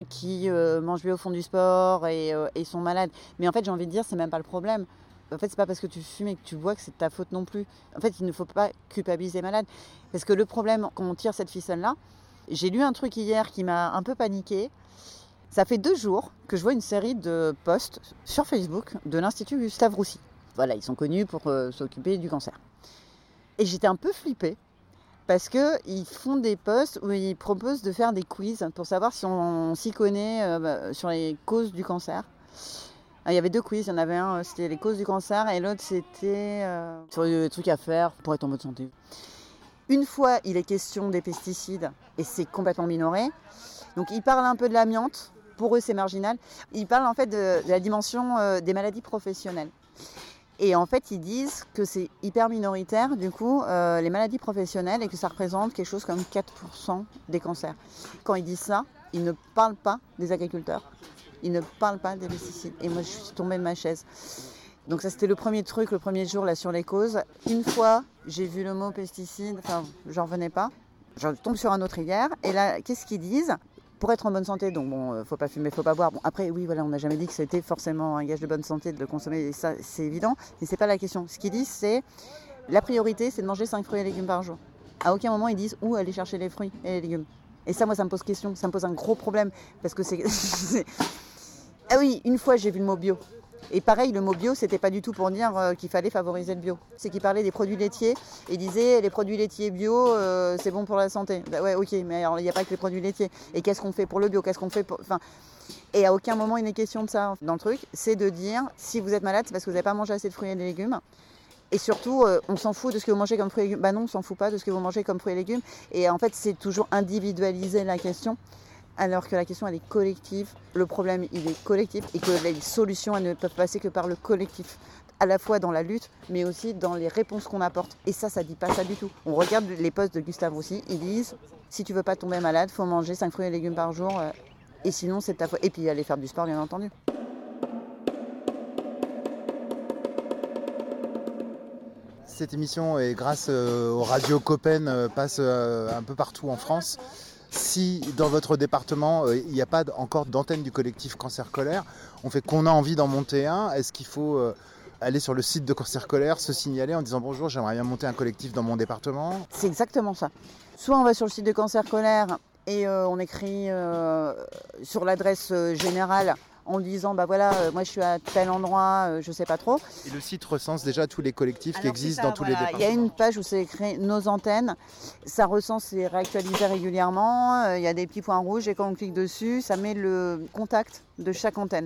qui mangent bio, font du sport et sont malades. Mais en fait, j'ai envie de dire, c'est même pas le problème. En fait, c'est pas parce que tu fumes et que tu bois que c'est de ta faute non plus. En fait, il ne faut pas culpabiliser les malades. Parce que le problème, quand on tire cette ficelle-là, j'ai lu un truc hier qui m'a un peu paniqué. Ça fait 2 jours que je vois une série de posts sur Facebook de l'Institut Gustave Roussy. Voilà, ils sont connus pour s'occuper du cancer. Et j'étais un peu flippée parce qu'ils font des posts où ils proposent de faire des quiz pour savoir si on s'y connaît sur les causes du cancer. Il y avait 2 quiz, il y en avait un, c'était les causes du cancer et l'autre c'était sur les trucs à faire pour être en bonne santé. Une fois, il est question des pesticides et c'est complètement minoré. Donc ils parlent un peu de l'amiante, pour eux c'est marginal. Ils parlent en fait de la dimension des maladies professionnelles. Et en fait, ils disent que c'est hyper minoritaire, du coup, les maladies professionnelles et que ça représente quelque chose comme 4% des cancers. Quand ils disent ça, ils ne parlent pas des agriculteurs. Ils ne parlent pas des pesticides. Et moi, je suis tombée de ma chaise. Donc ça, c'était le premier truc, le premier jour, là, sur les causes. Une fois, j'ai vu le mot pesticide, enfin, j'en revenais pas. Je tombe sur un autre hier. Et là, qu'est-ce qu'ils disent ? Pour être en bonne santé, donc bon, faut pas fumer, faut pas boire. Bon, après, oui, voilà, on n'a jamais dit que c'était forcément un gage de bonne santé de le consommer, et ça, c'est évident, mais c'est pas la question. Ce qu'ils disent, c'est la priorité, c'est de manger 5 fruits et légumes par jour. À aucun moment, ils disent où aller chercher les fruits et les légumes. Et ça, moi, ça me pose question, ça me pose un gros problème, parce que c'est... Ah oui, une fois, j'ai vu le mot bio. Et pareil, le mot bio, c'était pas du tout pour dire qu'il fallait favoriser le bio. C'est qu'il parlait des produits laitiers et disait les produits laitiers bio, c'est bon pour la santé. Bah ouais, ok, mais alors il n'y a pas que les produits laitiers. Et qu'est-ce qu'on fait pour le bio ? Qu'est-ce qu'on fait pour... Enfin, et à aucun moment il n'est question de ça dans le truc. C'est de dire si vous êtes malade, c'est parce que vous n'avez pas mangé assez de fruits et de légumes. Et surtout, on s'en fout de ce que vous mangez comme fruits et légumes. Bah non, on s'en fout pas de ce que vous mangez comme fruits et légumes. Et en fait, c'est toujours individualiser la question. Alors que la question, elle est collective. Le problème, il est collectif et que les solutions, elles ne peuvent passer que par le collectif. À la fois dans la lutte, mais aussi dans les réponses qu'on apporte. Et ça dit pas ça du tout. On regarde les posts de Gustave Roussy, ils disent si tu veux pas tomber malade, faut manger 5 fruits et légumes par jour. Et sinon, c'est ta faute. Et puis aller faire du sport, bien entendu. Cette émission, et grâce aux radios Copen, passe un peu partout en France. Si dans votre département, il n'y a pas encore d'antenne du collectif Cancer Colère, qu'on a envie d'en monter un, est-ce qu'il faut aller sur le site de Cancer Colère, se signaler en disant bonjour, j'aimerais bien monter un collectif dans mon département ? C'est exactement ça. Soit on va sur le site de Cancer Colère et on écrit sur l'adresse générale en disant bah voilà, moi je suis à tel endroit, je sais pas trop. Et le site recense déjà tous les collectifs qui existent dans tous les départements. Il y a une page où c'est écrit nos antennes, ça recense, c'est réactualisé régulièrement, il y a des petits points rouges et quand on clique dessus, ça met le contact de chaque antenne.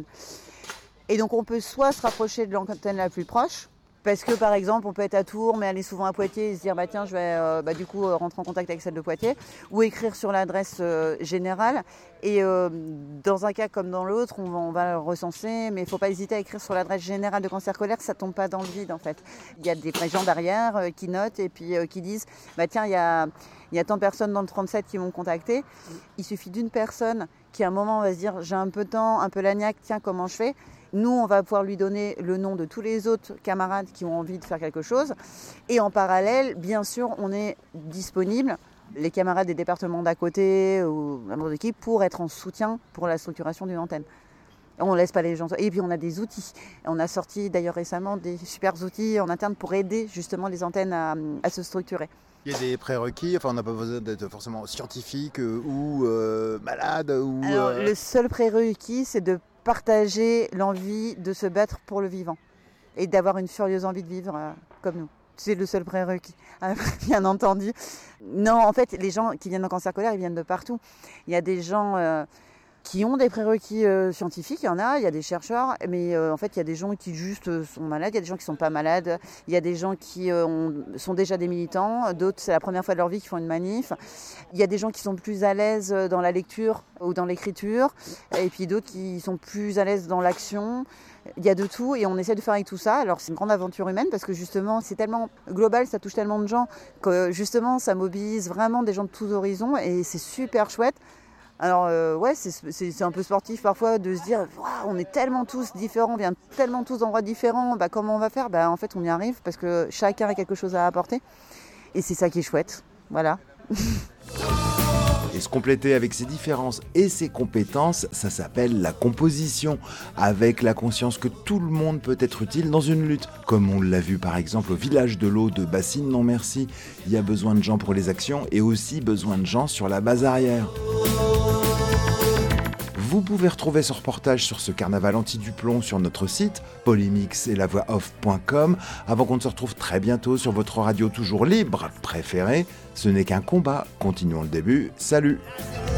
Et donc on peut soit se rapprocher de l'antenne la plus proche, parce que par exemple on peut être à Tours mais aller souvent à Poitiers et se dire bah tiens je vais du coup rentrer en contact avec celle de Poitiers, ou écrire sur l'adresse générale et dans un cas comme dans l'autre on va le recenser, mais il ne faut pas hésiter à écrire sur l'adresse générale de Cancer Colère, ça ne tombe pas dans le vide en fait. Il y a des gens derrière qui notent et puis qui disent bah tiens il y a tant de personnes dans le 37 qui m'ont contacté, il suffit d'une personne qui à un moment va se dire j'ai un peu de temps, un peu l'agnac, tiens comment je fais. Nous, on va pouvoir lui donner le nom de tous les autres camarades qui ont envie de faire quelque chose. Et en parallèle, bien sûr, on est disponible, les camarades des départements d'à côté ou membres d'équipe, pour être en soutien pour la structuration d'une antenne. On ne laisse pas les gens... Et puis, on a des outils. On a sorti d'ailleurs récemment des super outils en interne pour aider justement les antennes à se structurer. Il y a des prérequis, on n'a pas besoin d'être forcément scientifique ou malade. Alors, le seul prérequis, c'est de partager l'envie de se battre pour le vivant et d'avoir une furieuse envie de vivre comme nous. C'est le seul prérequis, bien entendu. Non, en fait, les gens qui viennent en Cancer Colère, ils viennent de partout. Il y a des gens qui ont des prérequis scientifiques, il y a des chercheurs, mais en fait, il y a des gens qui juste sont malades, il y a des gens qui ne sont pas malades, il y a des gens qui sont déjà des militants, d'autres, c'est la première fois de leur vie qu'ils font une manif. Il y a des gens qui sont plus à l'aise dans la lecture ou dans l'écriture, et puis d'autres qui sont plus à l'aise dans l'action. Il y a de tout et on essaie de faire avec tout ça. Alors c'est une grande aventure humaine parce que justement c'est tellement global, ça touche tellement de gens que justement ça mobilise vraiment des gens de tous horizons et c'est super chouette. Alors c'est un peu sportif parfois de se dire wow, on est tellement tous différents, on vient tellement tous d'endroits différents, comment on va faire ? En fait on y arrive parce que chacun a quelque chose à apporter et c'est ça qui est chouette. Voilà. Et se compléter avec ses différences et ses compétences, ça s'appelle la composition, avec la conscience que tout le monde peut être utile dans une lutte. Comme on l'a vu par exemple au village de l'eau de Bassine non merci, il y a besoin de gens pour les actions et aussi besoin de gens sur la base arrière. Vous pouvez retrouver ce reportage sur ce carnaval anti-Duplon sur notre site polymix-et-la-voix-off.com. Avant qu'on ne se retrouve très bientôt sur votre radio toujours libre préférée, ce n'est qu'un combat. Continuons le début. Salut!